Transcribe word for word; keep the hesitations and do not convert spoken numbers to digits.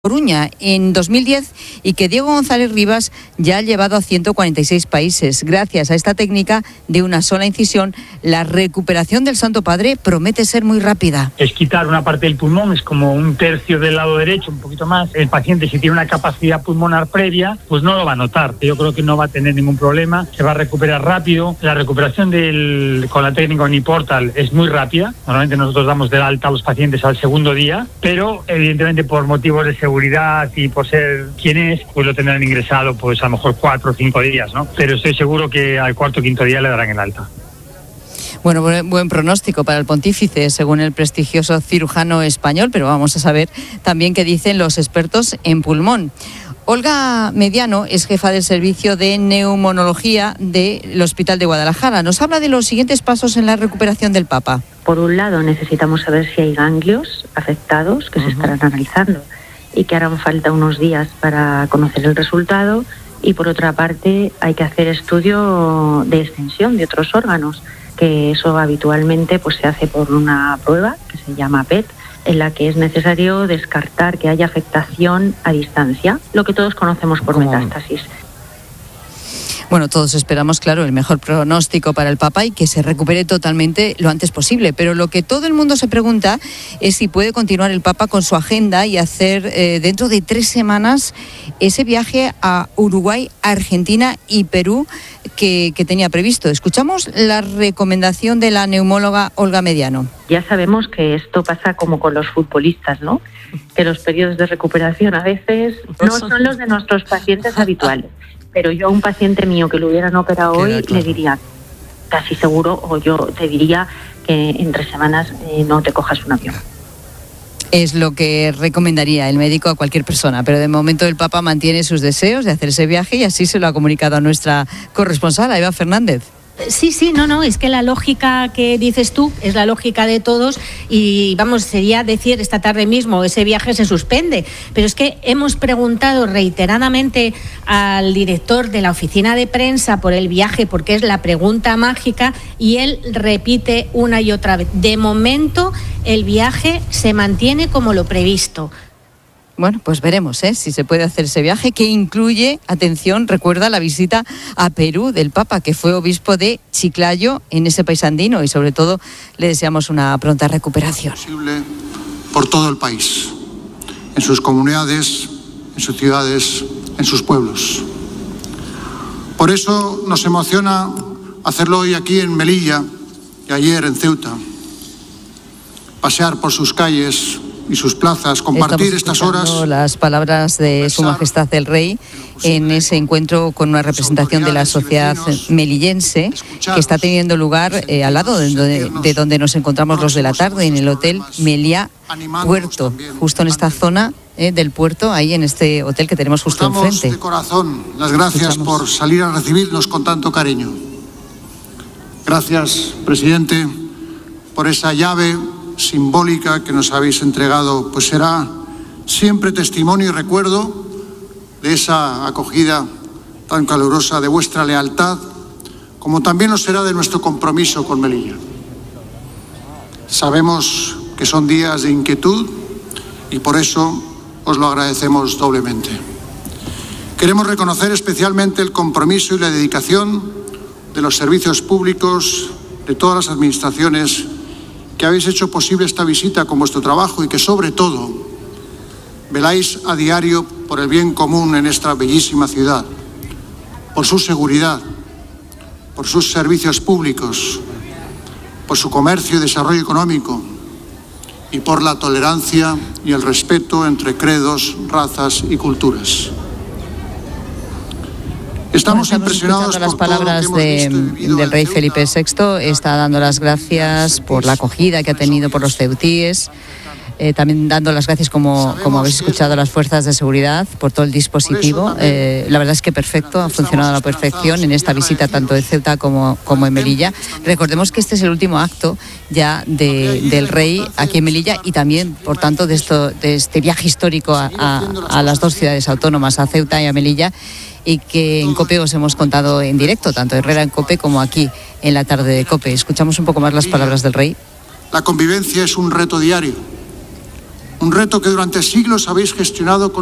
Coruña en dos mil diez y que Diego González Rivas ya ha llevado a ciento cuarenta y seis países. Gracias a esta técnica de una sola incisión, la recuperación del Santo Padre promete ser muy rápida. Es quitar una parte del pulmón, es como un tercio del lado derecho, un poquito más. El paciente, si tiene una capacidad pulmonar previa, pues no lo va a notar. Yo creo que no va a tener ningún problema, se va a recuperar rápido. La recuperación del, con la técnica Uniportal es muy rápida. Normalmente nosotros damos de alta a los pacientes al segundo día, pero evidentemente por motivos de seguridad seguridad y por ser quien es, pues lo tendrán ingresado pues a lo mejor cuatro o cinco días, ¿no? Pero estoy seguro que al cuarto o quinto día le darán el alta. Bueno, buen, buen pronóstico para el pontífice, según el prestigioso cirujano español, pero vamos a saber también qué dicen los expertos en pulmón. Olga Mediano es jefa del servicio de neumonología del Hospital de Guadalajara. Nos habla de los siguientes pasos en la recuperación del Papa. Por un lado, necesitamos saber si hay ganglios afectados que uh-huh. se estarán analizando y que harán falta unos días para conocer el resultado, y por otra parte hay que hacer estudio de extensión de otros órganos, que eso habitualmente pues se hace por una prueba que se llama P E T, en la que es necesario descartar que haya afectación a distancia, lo que todos conocemos por ¿Cómo? metástasis. Bueno, todos esperamos, claro, el mejor pronóstico para el Papa y que se recupere totalmente lo antes posible. Pero lo que todo el mundo se pregunta es si puede continuar el Papa con su agenda y hacer eh, dentro de tres semanas ese viaje a Uruguay, Argentina y Perú que, que tenía previsto. Escuchamos la recomendación de la neumóloga Olga Mediano. Ya sabemos que esto pasa como con los futbolistas, ¿no? Que los periodos de recuperación a veces no son los de nuestros pacientes habituales. Pero yo a un paciente mío que lo hubieran operado hoy claro. le diría casi seguro, o yo te diría que en tres semanas eh, no te cojas un avión. Es lo que recomendaría el médico a cualquier persona, pero de momento el Papa mantiene sus deseos de hacer ese viaje y así se lo ha comunicado a nuestra corresponsal, a Eva Fernández. Sí, sí, no, no, es que la lógica que dices tú es la lógica de todos y vamos, sería decir esta tarde mismo ese viaje se suspende, pero es que hemos preguntado reiteradamente al director de la oficina de prensa por el viaje, porque es la pregunta mágica, y él repite una y otra vez, de momento el viaje se mantiene como lo previsto. Bueno, pues veremos ¿eh? si se puede hacer ese viaje que incluye, atención, recuerda la visita a Perú del Papa, que fue obispo de Chiclayo en ese país andino, y sobre todo le deseamos una pronta recuperación. Posible por todo el país, en sus comunidades, en sus ciudades, en sus pueblos. Por eso nos emociona hacerlo hoy aquí en Melilla y ayer en Ceuta. Pasear por sus calles y sus plazas, compartir estas horas. Las palabras de Su Majestad el Rey en ese encuentro con una representación de la sociedad melillense que está teniendo lugar eh, al lado de donde, de donde nos encontramos los de la tarde, en el Hotel Meliá Puerto, justo en esta zona eh, del puerto, ahí en este hotel que tenemos justo enfrente. De corazón las gracias Escuchamos. por salir a recibirnos con tanto cariño. Gracias, presidente, por esa llave simbólica que nos habéis entregado, pues será siempre testimonio y recuerdo de esa acogida tan calurosa, de vuestra lealtad, como también lo será de nuestro compromiso con Melilla. Sabemos que son días de inquietud y por eso os lo agradecemos doblemente. Queremos reconocer especialmente el compromiso y la dedicación de los servicios públicos, de todas las administraciones que habéis hecho posible esta visita con vuestro trabajo y que sobre todo veláis a diario por el bien común en esta bellísima ciudad, por su seguridad, por sus servicios públicos, por su comercio y desarrollo económico y por la tolerancia y el respeto entre credos, razas y culturas. Estamos bueno, impresionados las por palabras todo lo que hemos de, visto y vivido del rey Ceuta. Felipe sexto. Está dando las gracias por la acogida que ha tenido por los ceutíes. Eh, también dando las gracias, como, como habéis escuchado, a las fuerzas de seguridad por todo el dispositivo. Eh, la verdad es que perfecto, ha funcionado a la perfección en esta visita tanto de Ceuta como, como en Melilla. Recordemos que este es el último acto ya de, del rey aquí en Melilla y también, por tanto, de, esto, de este viaje histórico a, a, a las dos ciudades autónomas, a Ceuta y a Melilla, y que en COPE os hemos contado en directo, tanto Herrera en COPE como aquí en la tarde de COPE. Escuchamos un poco más las palabras del rey. La convivencia es un reto diario. un reto que durante siglos habéis gestionado con